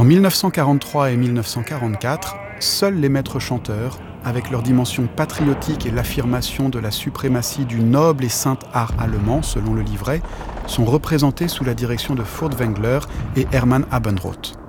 En 1943 et 1944, seuls les maîtres chanteurs, avec leur dimension patriotique et l'affirmation de la suprématie du noble et saint art allemand, selon le livret, sont représentés sous la direction de Furtwängler et Hermann Abendroth.